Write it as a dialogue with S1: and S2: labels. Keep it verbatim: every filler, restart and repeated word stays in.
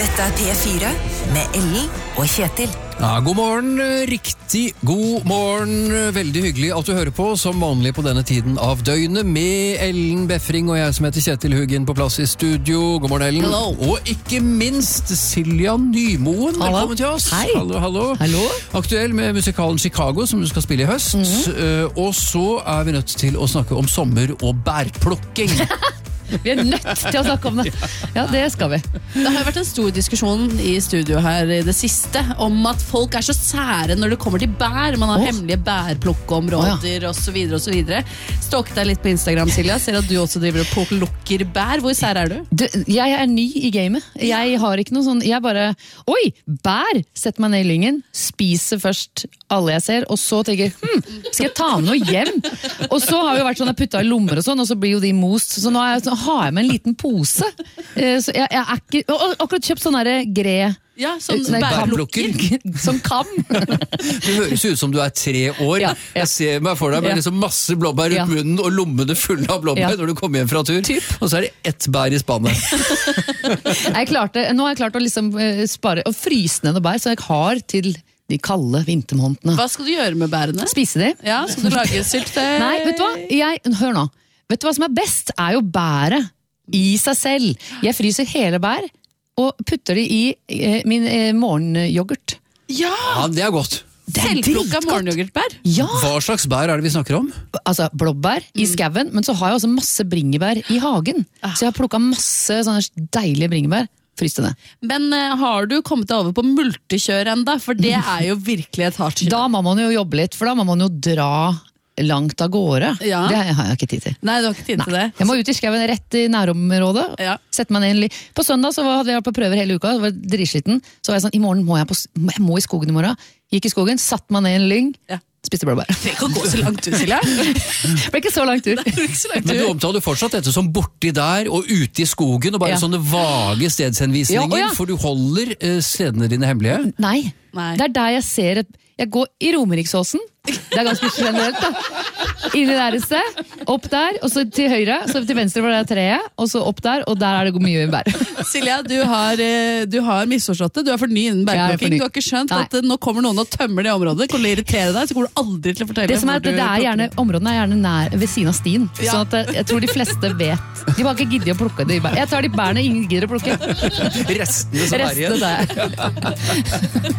S1: Dette er P fire med Ellen og Kjetil.
S2: Ja, god morgen, riktig god morgen. Veldig hyggelig at du hører på, som vanlig på denne tiden av døgnet, med Ellen Befring og jeg som heter Kjetil Hugin på plass i studio. God morgen, Ellen.
S3: Hello.
S2: Og ikke minst Silja Nymoen.
S3: Hallo.
S2: Velkommen til oss.
S3: Hei.
S2: Hallo, hallo.
S3: Hallo.
S2: Aktuell med musikalen Chicago, som du skal spille i høst.
S3: Mhm.
S2: Uh, og så er vi nødt til å snakke om sommer og bærplukking.
S3: Vi er nødt til å snakke om det. Ja, det skal vi. Det har jo vært en stor diskusjon i studio her i det siste om at folk er så sære når det kommer til bær. Man har
S2: Oh.
S3: hemmelige bærplukkeområder
S2: Oh, ja.
S3: og så videre og så videre. Stalket deg litt på Instagram, Silja. Ser at du også driver og plukker bær. Hvor sær er du?
S4: Du, jeg er ny i gamet. Jeg har ikke noe sånn, jeg bare, oi, bær! Setter meg ned i lyngen, spiser først alle jeg ser, og så tenker jeg, hm, skal jeg ta med noe hjem? Og så har det jo vært sånn, jeg puttet i lommer og sånn, og så blir jo de most, så nå, er jeg, så har jeg med en liten pose. Eh, Så jeg, jeg er ikke, og og akkurat kjøpt sånn der gre,
S3: Ja, sånn
S4: sånn der
S2: bærplukker.
S4: kam- sånn kam.
S2: Det høres ut som du er tre år.
S4: Ja, ja.
S2: Jeg ser meg for deg med
S4: Ja.
S2: liksom masse blåbær rundt
S4: Ja.
S2: munnen og lommene fulle av blåbær
S4: Ja.
S2: når du kommer hjem fra tur.
S4: Typ.
S2: Og så er det ett bær i spannet.
S4: Jeg klarte, nå har jeg klart å liksom eh, spare, og fryse ned noe bær, så jeg har til de kalde vintermånedene.
S3: Hva skal du gjøre med bærene?
S4: Spise de?
S3: Ja, skal du lage syltetøy?
S4: Nei, vet du hva? Jeg, hør nå. Vet du hva som er best? Er jo bæret i seg selv. Jeg fryser hele bær, og putter de i eh, min eh, morgenyoghurt.
S3: Ja!
S2: Ja, det er godt.
S4: Det er
S3: Selvplukka
S4: dritgodt.
S3: morgenyoghurtbær.
S4: Ja!
S2: Hva slags bær er det vi snakker om?
S4: Altså, blåbær i skaven, men så har jeg også masse bringebær i hagen. Så jeg har plukket masse sånne deilige bringebær. Fryst det ned.
S3: Men eh, har du kommet deg over på multekjør enda? For det er jo virkelig et hardt kjør.
S4: Da må man jo jobbe litt, for da må man jo dra langt av gårde.
S3: Ja.
S4: Det har jeg ikke tid til.
S3: Nei, du har ikke tid til det.
S4: Jeg må ut i skaven rett i nærområdet.
S3: Ja.
S4: Sette meg ned en li- På søndag så hadde jeg vært på prøver hele uka, jeg var dritsliten. Så var jeg sånn, i morgen må jeg, på, s- jeg må i skogen i morgen. Gikk i skogen, satt meg ned i en lyng,
S3: Ja.
S4: spiste blåbær.
S3: Det kan gå så langt ut, Silja.
S4: Det ble ikke så lang tur.
S3: Det er ikke så langt
S2: Men du
S3: ut.
S2: omtaler fortsatt dette som borti der og ute i skogen, og bare
S4: Ja.
S2: sånne vage stedshenvisninger,
S4: Ja, å ja.
S2: for du holder eh, stedene dine hemmelige.
S4: Nei.
S3: Nei.
S4: Det er der jeg ser et Jeg går i Romeriksåsen. Det er ganske generelt, da. Inn i der et sted, opp der, og så til høyre, så til venstre hvor det er treet, og så opp der, og der er det mye bær.
S3: Silja, du har, eh, du har misforstått det. Du er for ny innen
S4: Jeg er for
S3: bærplukking.
S4: ny.
S3: Du har ikke skjønt
S4: Nei.
S3: at eh, nå kommer noen og tømmer det området. Det kommer til å irritere deg, så kommer du aldri til å fortelle
S4: Det som er
S3: hvor
S4: at det
S3: du
S4: er
S3: plukker.
S4: gjerne, Områdene er gjerne nær, ved siden av stien,
S3: Ja.
S4: sånn at jeg, jeg tror de fleste vet. De har ikke giddet å plukke de bær. Jeg tar de bærene ingen gidder å plukke.
S2: Restene som er
S4: Restene
S2: igjen.
S4: der.